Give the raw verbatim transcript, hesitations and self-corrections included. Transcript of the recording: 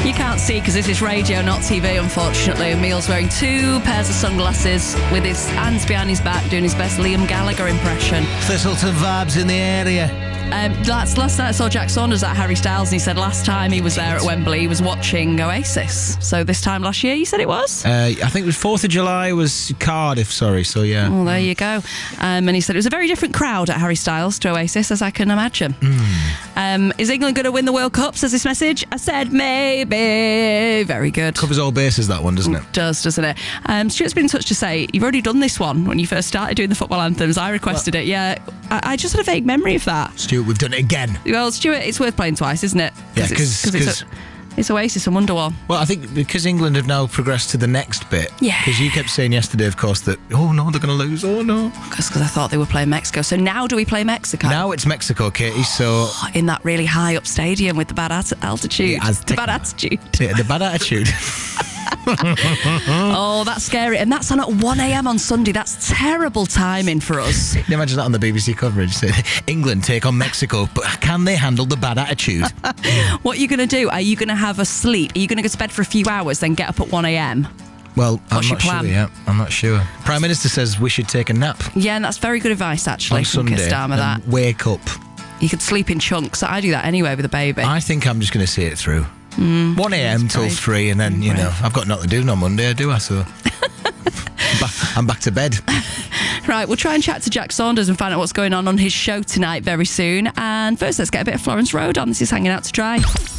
You can't see because this is radio, not T V, unfortunately. Emil's wearing two pairs of sunglasses with his hands behind his back doing his best Liam Gallagher impression. Thistleton vibes in the area. Um, last, last night I saw Jack Saunders at Harry Styles and he said last time he was there at Wembley he was watching Oasis. So this time last year you said it was? Uh, I think it was fourth of July was Cardiff, sorry, so yeah. Well, there you go. Um, and he said it was a very different crowd at Harry Styles to Oasis, as I can imagine. Mm. Um, is England going to win the World Cup, says this message? I said maybe. Very good. Covers all bases, that one, doesn't it? It does, doesn't it? Um, Stuart's been in touch to say, you've already done this one when you first started doing the football anthems. I requested well, it, yeah. I, I just had a vague memory of that. Stuart, we've done it again. Well, Stuart, it's worth playing twice, isn't it? Yeah, because it's, it's, it's Oasis and Wonderwall. Well, I think because England have now progressed to the next bit. Yeah. Because you kept saying yesterday, of course, that, oh no, they're going to lose, oh no. Because I thought they were playing Mexico. So now do we play Mexico? Now it's Mexico, Katie, so... In that really high up stadium with the bad at- altitude. Yeah, the bad attitude. Yeah, the bad attitude. Oh, that's scary. And that's on at one a.m. on Sunday. That's terrible timing for us. Can you imagine that on the B B C coverage? Say, England take on Mexico, but can they handle the bad attitude? What are you going to do? Are you going to have a sleep? Are you going to go to bed for a few hours, then get up at one a.m.? Well, What's I'm your not plan? sure yet. I'm not sure. Prime Minister says we should take a nap. Yeah, and that's very good advice, actually. On from Sunday, Keir Starmer, that. Wake up. You could sleep in chunks. I do that anyway with a baby. I think I'm just going to see it through. Mm, one a.m. till three, and then, you right. know, I've got nothing to do on Monday, do I? So I'm back to bed. Right, we'll try and chat to Jack Saunders and find out what's going on on his show tonight very soon. And first, let's get a bit of Florence Road on. This is Hanging Out to Dry.